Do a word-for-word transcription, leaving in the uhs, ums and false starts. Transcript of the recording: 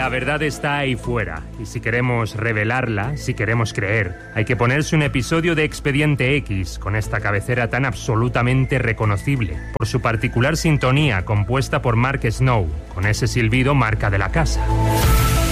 La verdad está ahí fuera, y si queremos revelarla, si queremos creer, hay que ponerse un episodio de Expediente X, con esta cabecera tan absolutamente reconocible, por su particular sintonía compuesta por Mark Snow, con ese silbido marca de la casa.